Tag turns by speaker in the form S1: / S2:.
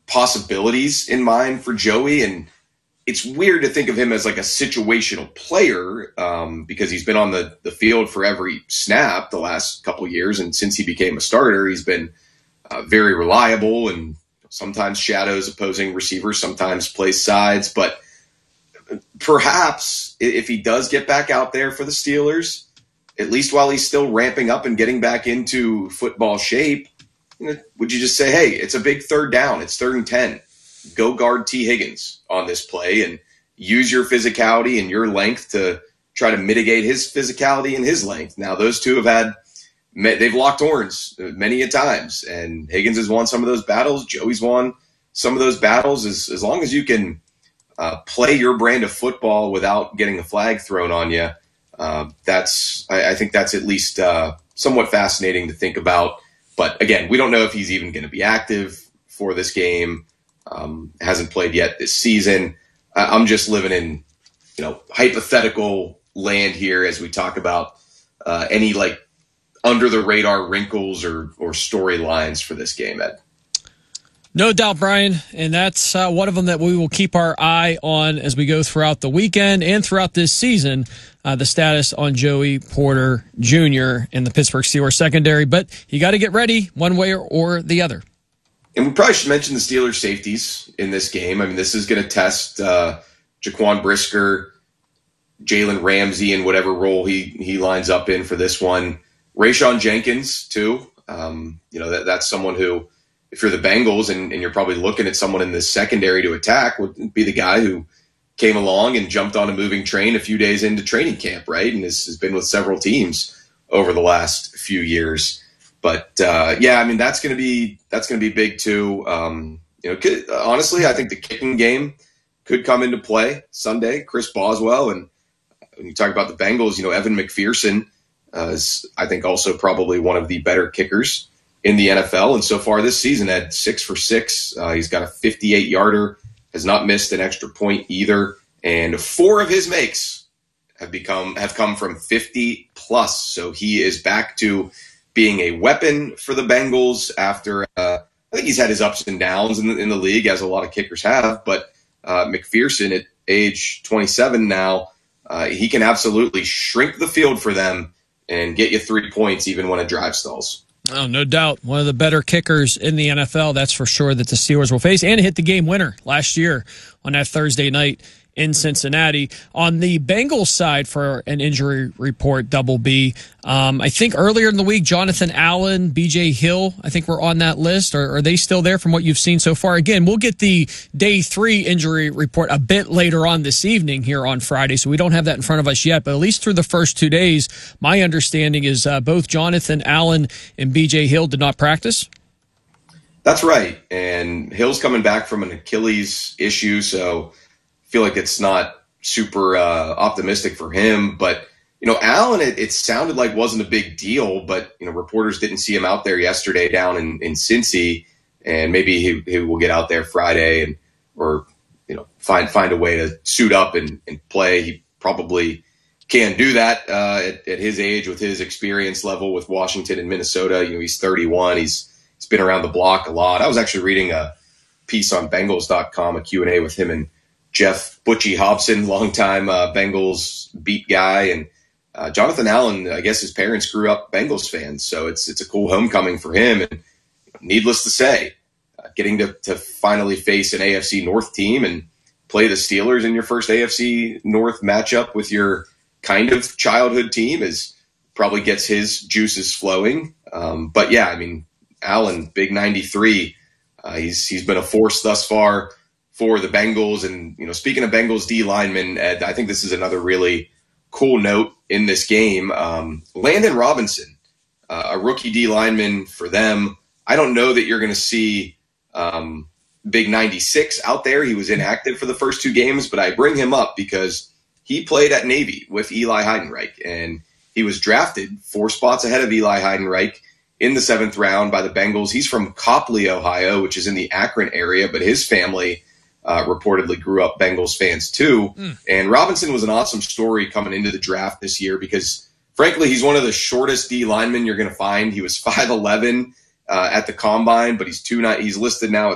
S1: possibilities in mind for Joey, and it's weird to think of him as like a situational player because he's been on the field for every snap the last couple of years, and since he became a starter, he's been very reliable and sometimes shadows opposing receivers, sometimes plays sides. But perhaps if he does get back out there for the Steelers, at least while he's still ramping up and getting back into football shape, would you just say, hey, it's a big third down, it's 3rd and 10. Go guard T. Higgins on this play and use your physicality and your length to try to mitigate his physicality and his length. Now, those two they've locked horns many a times, and Higgins has won some of those battles. Joey's won some of those battles. As long as you can play your brand of football without getting the flag thrown on you, I think that's at least somewhat fascinating to think about. But again, we don't know if he's even going to be active for this game. Hasn't played yet this season. I'm just living in, hypothetical land here as we talk about any like under the radar wrinkles or storylines for this game, Ed.
S2: No doubt, Brian, and that's one of them that we will keep our eye on as we go throughout the weekend and throughout this season, the status on Joey Porter Jr. in the Pittsburgh Steelers secondary. But you got to get ready one way or the other.
S1: And we probably should mention the Steelers safeties in this game. I mean, this is going to test Jaquan Brisker, Jalen Ramsey in whatever role he lines up in for this one. Rayshon Jenkins, too. That's someone who, if you're the Bengals and you're probably looking at someone in the secondary to attack, would be the guy who came along and jumped on a moving train a few days into training camp, right? And has been with several teams over the last few years. But that's going to be big too. Honestly, I think the kicking game could come into play Sunday. Chris Boswell, and when you talk about the Bengals, Evan McPherson is, I think, also probably one of the better kickers in the NFL. And so far this season, had 6 for 6. He's got a 58-yarder, has not missed an extra point either, and 4 of his makes have come from 50 plus. So he is back to being a weapon for the Bengals after I think he's had his ups and downs in the league, as a lot of kickers have. But McPherson, at age 27 now, he can absolutely shrink the field for them and get you 3 points even when a drive stalls.
S2: Oh, no doubt. One of the better kickers in the NFL, that's for sure, that the Steelers will face, and hit the game winner last year on that Thursday night in Cincinnati. On the Bengals side, for an injury report, Double B, I think earlier in the week, Jonathan Allen, B.J. Hill, I think were on that list. Are they still there from what you've seen so far? Again, we'll get the day 3 injury report a bit later on this evening here on Friday, so we don't have that in front of us yet. But at least through the first 2 days, my understanding is both Jonathan Allen and B.J. Hill did not practice.
S1: That's right. And Hill's coming back from an Achilles issue, so feel like it's not super optimistic for him. But, Allen, it sounded like wasn't a big deal, but, reporters didn't see him out there yesterday down in Cincy, and maybe he will get out there Friday or find a way to suit up and play. He probably can do that at his age with his experience level with Washington and Minnesota. He's 31. He's been around the block a lot. I was actually reading a piece on Bengals.com, a Q&A with him and Jeff Butchie Hobson, longtime Bengals beat guy. And Jonathan Allen, I guess his parents grew up Bengals fans, so it's a cool homecoming for him. And needless to say, getting to finally face an AFC North team and play the Steelers in your first AFC North matchup with your kind of childhood team probably gets his juices flowing. But yeah, Allen, big 93. He's been a force thus far for the Bengals. And, speaking of Bengals D linemen, Ed, I think this is another really cool note in this game. Landon Robinson, a rookie D lineman for them. I don't know that you're going to see big 96 out there. He was inactive for the first 2 games, but I bring him up because he played at Navy with Eli Heidenreich, and he was drafted 4 spots ahead of Eli Heidenreich in the 7th round by the Bengals. He's from Copley, Ohio, which is in the Akron area, but his family reportedly grew up Bengals fans too. And Robinson was an awesome story coming into the draft this year because, frankly, he's one of the shortest D linemen you're going to find. He was 5'11" at the combine, but he's listed now at